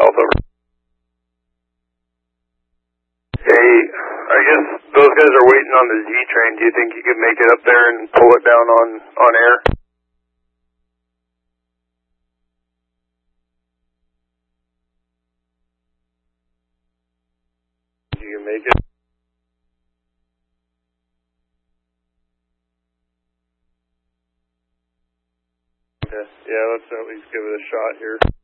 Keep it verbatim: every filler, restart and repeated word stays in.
South, over. Hey, I guess those guys are waiting on the Z train. Do you think you could make it up there and pull it down on, on air? Do you make it? Okay. Yeah, let's at least give it a shot here.